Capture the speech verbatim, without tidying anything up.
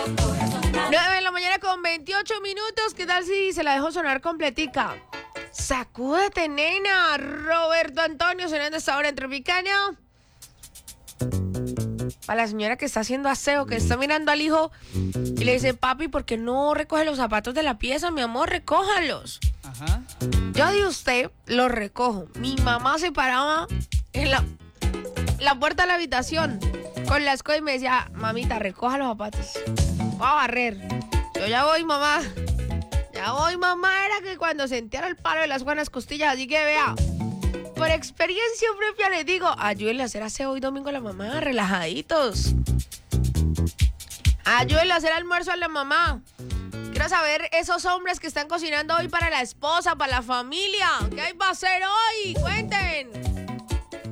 nueve de la mañana con veintiocho minutos. ¿Qué tal si se la dejo sonar completica? Sacúdete, nena. Roberto Antonio sonando esta hora en Tropicana. Para la señora que está haciendo aseo, que está mirando al hijo y le dice: papi, ¿por qué no recoge los zapatos de la pieza, mi amor? Recójalos. Ajá. Yo de usted los recojo. Mi mamá se paraba en la, la puerta de la habitación con la escoba y me decía: mamita, recoja los zapatos. Voy a barrer. Yo ya voy, mamá. Ya voy, mamá. Era que cuando sentía el palo de las buenas costillas, así que vea. Por experiencia propia les digo, ayúdenle a hacer aseo hoy domingo a la mamá, relajaditos. Ayúdenle a hacer almuerzo a la mamá. Quiero saber esos hombres que están cocinando hoy para la esposa, para la familia. ¿Qué hay para hacer hoy? Cuenten.